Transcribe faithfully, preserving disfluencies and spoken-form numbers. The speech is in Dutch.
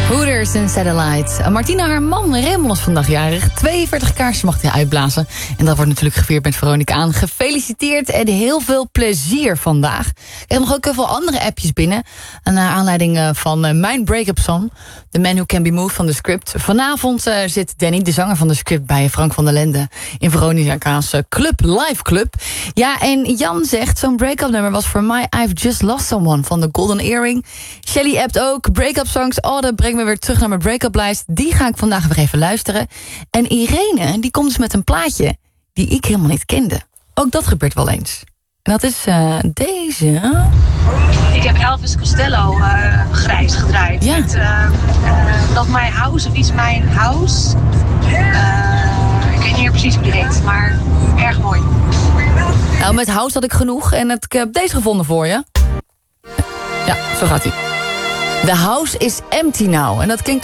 Hooters en Satellites. Martina, haar man Raymond is vandaag jarig. tweeënveertig kaarsen mag hij uitblazen. En dat wordt natuurlijk gevierd met Veronica aan. Gefeliciteerd en heel veel plezier vandaag. Ik heb nog ook heel veel andere appjes binnen. Naar aanleiding van mijn break-up song. The Man Who Can Be Moved van The Script. Vanavond uh, zit Danny, de zanger van The Script, bij Frank van der Lende in Veronica's Club, Live Club. Ja, en Jan zegt, zo'n break-up nummer was voor mij I've Just Lost Someone van The Golden Earring. Shelly appt ook, break-up songs, oh, dat brengt me weer terug naar mijn break-up lijst. Die ga ik vandaag weer even luisteren. En Irene, die komt dus met een plaatje die ik helemaal niet kende. Ook dat gebeurt wel eens. En dat is uh, deze. Ik heb Elvis Costello uh, grijs gedraaid. Ja. Met uh, uh, Not My House of Iets Mijn House. Uh, ik weet niet meer precies hoe die heet, maar erg mooi. Nou, met house had ik genoeg en het, ik heb deze gevonden voor je. Ja, zo gaat hij. The house is empty now. En dat klinkt